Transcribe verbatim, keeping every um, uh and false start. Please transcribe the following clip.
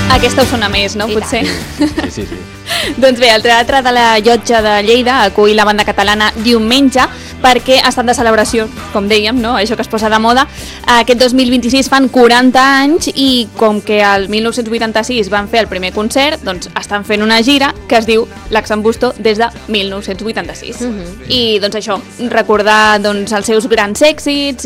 Aquesta us sona més, no? I Potser. tant. Sí, sí, sí. Doncs bé, el Teatre de la Llotja de Lleida acull la banda catalana Diumenge perquè estan de celebració, com dèiem, no? Això que es posa de moda. Aquest dos mil vint-i-sis fan quaranta anys i com que el mil nou-cents vuitanta-sis van fer el primer concert, doncs estan fent una gira que es diu L'Axambusto des de mil nou-cents vuitanta-sis. Uh-huh. I doncs això, recordar doncs, els seus grans èxits